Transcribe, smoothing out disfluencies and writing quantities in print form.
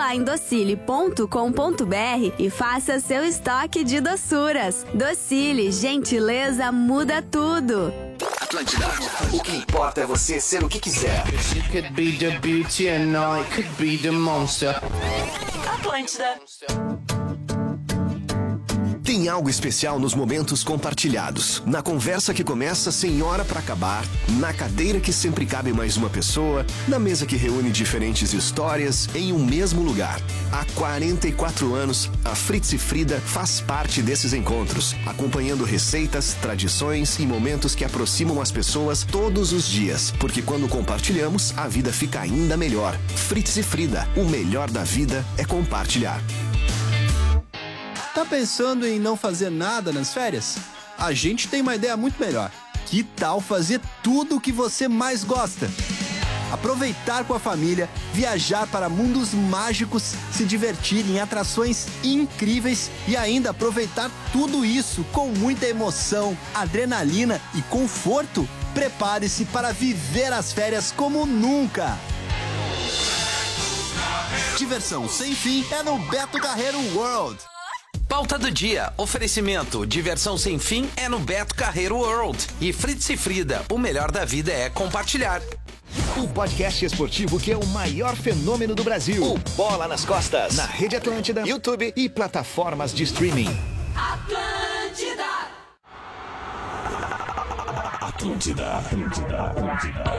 lá em docile.com.br e faça seu estoque de doçuras. Docile, gentileza muda tudo. Atlântida, o que importa é você ser o que quiser. It could be the beauty and I could be the monster. Atlântida. Tem algo especial nos momentos compartilhados. Na conversa que começa sem hora pra acabar, na cadeira que sempre cabe mais uma pessoa, na mesa que reúne diferentes histórias em um mesmo lugar. Há 44 anos, a Fritz e Frida faz parte desses encontros, acompanhando receitas, tradições e momentos que aproximam as pessoas todos os dias. Porque quando compartilhamos, a vida fica ainda melhor. Fritz e Frida, o melhor da vida é compartilhar. Tá pensando em não fazer nada nas férias? A gente tem uma ideia muito melhor. Que tal fazer tudo o que você mais gosta? Aproveitar com a família, viajar para mundos mágicos, se divertir em atrações incríveis e ainda aproveitar tudo isso com muita emoção, adrenalina e conforto? Prepare-se para viver as férias como nunca! Diversão sem fim é no Beto Carreiro World. Pauta do dia, oferecimento, diversão sem fim é no Beto Carreiro World. E Fritz e Frida, o melhor da vida é compartilhar. O podcast esportivo que é o maior fenômeno do Brasil. O Bola nas Costas. Na Rede Atlântida, YouTube e plataformas de streaming. Atlântida. Atlântida.